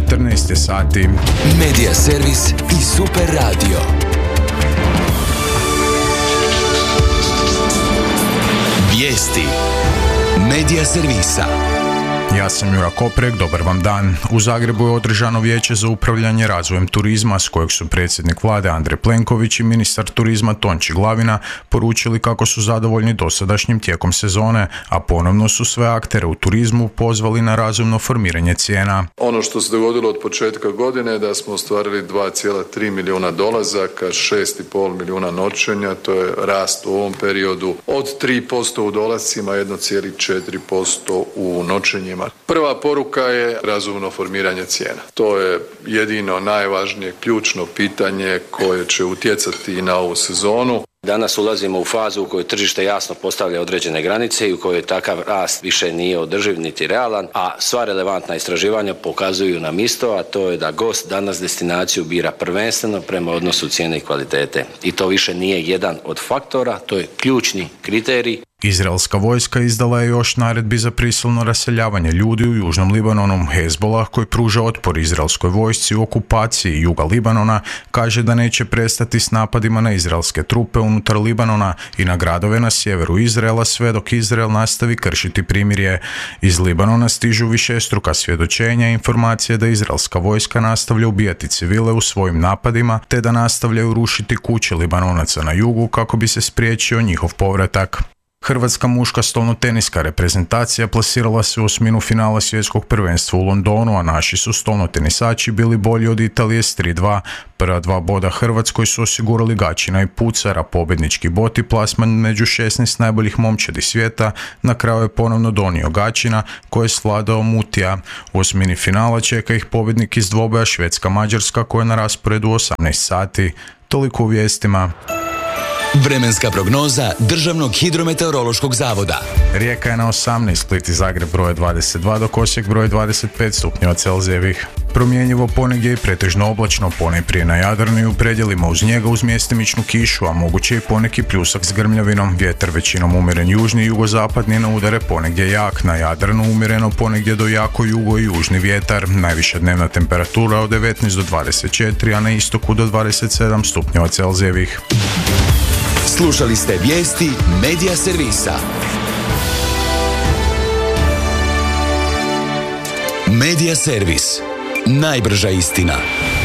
14 sati. Medija servis i Super radio. Vijesti Medija servisa. Ja sam Jura Koprek, dobar vam dan. U Zagrebu je održano vijeće za upravljanje razvojem turizma s kojeg su predsjednik vlade Andrej Plenković i ministar turizma Tonči Glavina poručili kako su zadovoljni dosadašnjim tijekom sezone, a ponovno su sve aktere u turizmu pozvali na razumno formiranje cijena. Ono što se dogodilo od početka godine je da smo ostvarili 2,3 milijuna dolazaka, 6,5 milijuna noćenja, to je rast u ovom periodu od 3% u dolascima, 1,4% u noćenjima. Prva poruka je razumno formiranje cijena. To je jedino najvažnije ključno pitanje koje će utjecati na ovu sezonu. Danas ulazimo u fazu u kojoj tržište jasno postavlja određene granice i u kojoj takav rast više nije održiv niti realan, a sva relevantna istraživanja pokazuju nam isto, a to je da gost danas destinaciju bira prvenstveno prema odnosu cijene i kvalitete. I to više nije jedan od faktora, to je ključni kriterij. Izraelska vojska izdala je još naredbi za prisilno raseljavanje ljudi u južnom Libanonu. Hezbollah, koji pruža otpor izraelskoj vojsci u okupaciji juga Libanona, kaže da neće prestati s napadima na izraelske trupe unutar Libanona i na gradove na sjeveru Izraela sve dok Izrael nastavi kršiti primirje. Iz Libanona stižu višestruka svjedočenja i informacije da izraelska vojska nastavlja ubijati civile u svojim napadima te da nastavljaju rušiti kuće Libanonaca na jugu kako bi se spriječio njihov povratak. Hrvatska muška stolnoteniska reprezentacija plasirala se u osminu finala svjetskog prvenstva u Londonu, a naši su stolnotenisači bili bolji od Italije s 3:2. Prva 2 boda Hrvatskoj su osigurali Gačina i Pucar, a pobjednički bod i plasman među 16 najboljih momčadi svijeta na kraju je ponovno donio Gačina, koji je svladao Mutija. U osmini finala čeka ih pobjednik iz dvoboja Švedska-Mađarska koja je na rasporedu 18 sati. Toliko u vijestima. Vremenska prognoza Državnog hidrometeorološkog zavoda. Rijeka je na 18, Split i Zagreb broje 22, dok Osijek broje 25 stupnjeva Celzijevih. Promjenjivo ponegdje i pretežno oblačno, ponajprije na Jadranu i u predjelima uz njega uz mjestimičnu kišu, a moguće i poneki pljusak s grmljavinom. Vjetar većinom umjeren južni i jugozapadni, na udare ponegdje jak, na Jadranu umjereno ponegdje do jako jugo i južni vjetar. Najviša dnevna temperatura od 19 do 24, a na istoku do 27 stupnjeva Celzijevih. Slušali ste vijesti Medija servisa. Medija servis. Najbrža istina.